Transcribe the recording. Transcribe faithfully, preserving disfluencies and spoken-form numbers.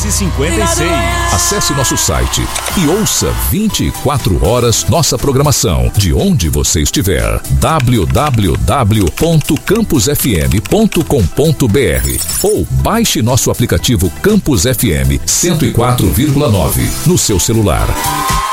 e cinquenta e seis. Acesse nosso site e ouça vinte e quatro horas nossa programação de onde você estiver. w w w ponto campus f m ponto com ponto b r ou baixe nosso aplicativo Campus F M cento e quatro vírgula nove no seu celular.